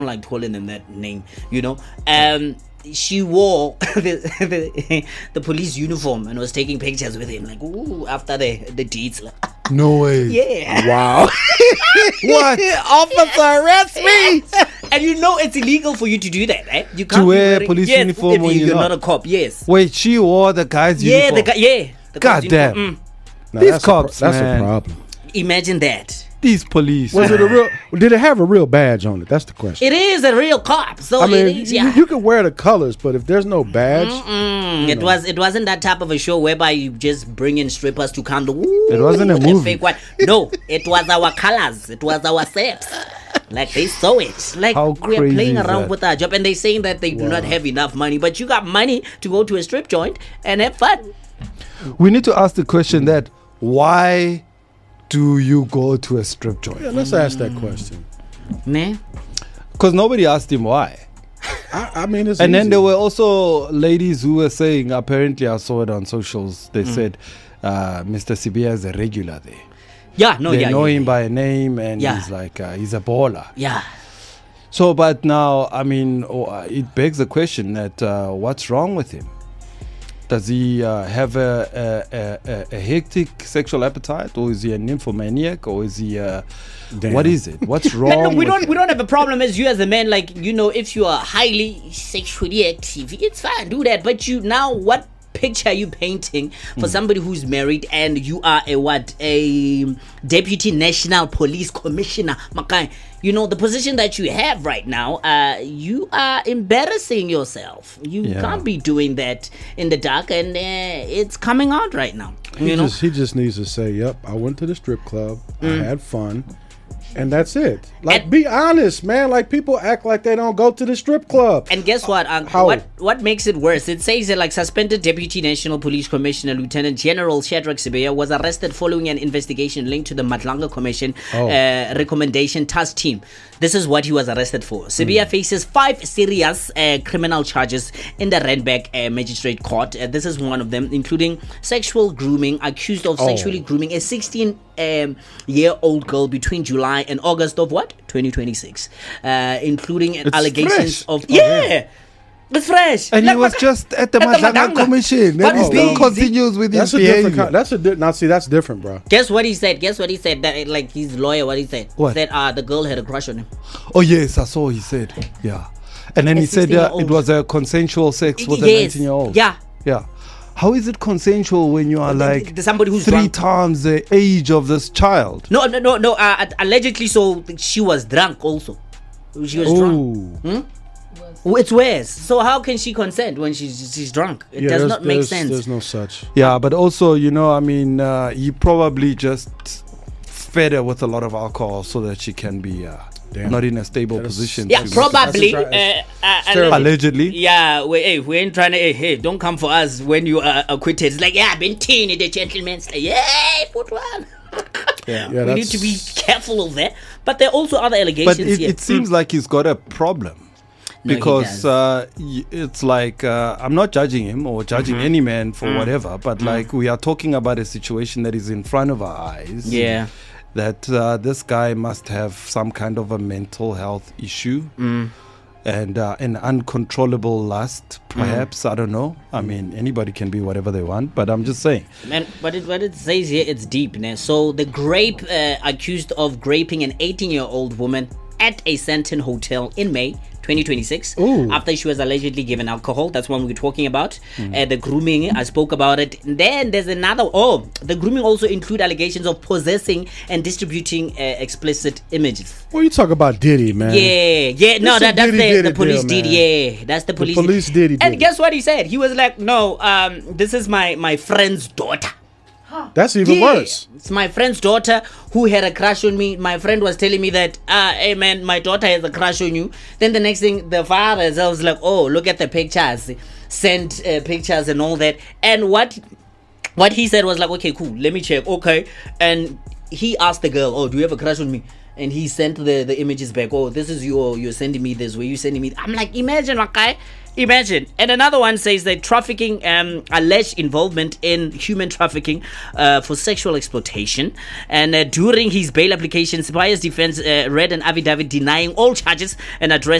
like calling them that name, she wore the police uniform and was taking pictures with him, like, ooh, after the deeds. No way. Yeah. Wow. What? Officer, arrest me. And it's illegal for you to do that, right? You can't wear police uniform if when you're not a cop. Yes. Wait, she wore the guy's uniform. The God damn. Now, These cops, that's man. a problem. Imagine that. These police. Was it a real? Did it have a real badge on it? That's the question. It is a real cop, so I mean, it is. Yeah. you could wear the colors, but if there's no badge, It wasn't that type of a show whereby you just bring in strippers to come to. It wasn't a movie. Fake one. No, it was our colors. It was our sets. Like they saw it. Like How we are crazy playing is around that? with our job, and they're saying that they do not have enough money. But you got money to go to a strip joint and have fun. We need to ask the question that why do you go to a strip joint? yeah, let's ask that question. Nah. Because nobody asked him why. I mean, it's And then easy. there were also ladies who were saying, apparently I saw it on socials, they said Mr. Sibia is a regular there. Yeah, no, They yeah. know yeah, him by name and Yeah. he's like, he's a baller. Yeah. So, but now, I mean, it begs the question that what's wrong with him? Does he have a hectic sexual appetite, or is he a nymphomaniac, or is he what is it? What's wrong? Man, look, we with don't have a problem as you as a man. Like, if you are highly sexually active, it's fine, do that. But what picture are you painting for somebody who's married and you are a deputy national police commissioner, Makai? The position that you have right now, you are embarrassing yourself. You can't be doing that in the dark, and it's coming out right now. He just needs to say, "Yep, I went to the strip club. I had fun." And that's it. Like, be honest, man. Like, people act like they don't go to the strip club. And guess what? How? What makes it worse? It says that, like, suspended Deputy National Police Commissioner Lieutenant General Shadrack Sibiya was arrested following an investigation linked to the Madlanga Commission recommendation task team. This is what he was arrested for. Sibiya faces 5 serious criminal charges in the Randburg Magistrate Court. This is one of them, including sexual grooming, accused of sexually grooming a 16-year-old girl between July and August of 2026, including allegations fresh. of it's fresh. And Like, he was just at the Madlanga Commission. But And he still he- continues with his That's a different. behavior. That's different, bro. Guess what he said? That, like, his lawyer, what he said? What? He said the girl had a crush on him. Oh yes, I saw. He said, yeah, and then A he said 16-year-old. it was a consensual sex with a Yes. 19-year-old. Yeah. yeah. How is it consensual when you are like Somebody who's 3 drunk. times the age of this child? No. Allegedly, so she was drunk also. She was drunk. Ooh. It's worse. So how can she consent when she's drunk? It does not make sense. There's no such. Yeah, but also, he probably just fed her with a lot of alcohol so that she can be not in a stable position. Yeah, to- probably. Allegedly. Yeah, we ain't trying to. Hey, don't come for us when you are acquitted. It's like, I've been teeny the gentleman's. Yay, put one. Yeah, We need to be careful of that. But there are also other allegations But here. it seems like he's got a problem. No, he Because does. it's like I'm not judging him or judging any man for whatever, but like we are talking about a situation that is in front of our eyes. Yeah. That this guy must have some kind of a mental health issue and an uncontrollable lust, perhaps. I don't know. I mean, anybody can be whatever they want, but I'm just saying. Man, what it says here, it's deep. Né? So the grape accused of graping an 18-year-old woman at a Santon hotel in May 2026 after she was allegedly given alcohol. That's one we're talking about. The grooming, I spoke about it. Then there's another. The grooming also include allegations of possessing and distributing explicit images. Well, you talk about Diddy, man. Yeah. No, It's a that's Diddy the police deal, did. man. Yeah, that's the police. police did. And guess what he said? He was like, "No, this is my friend's daughter." That's even worse. It's my friend's daughter who had a crush on me. My friend was telling me that, hey man, my daughter has a crush on you. Then the next thing, the father was like, oh, look at the pictures. Sent pictures and all that. And what he said was like, okay, cool, let me check. Okay. And he asked the girl, oh, do you have a crush on me? and he sent the images back. Oh, this is you're sending me this. Were you sending me? I'm like, imagine, okay. Imagine. And another one says that trafficking, alleged involvement in human trafficking for sexual exploitation. And during his bail application, Sipaya's defense read an affidavit denying all charges and addressed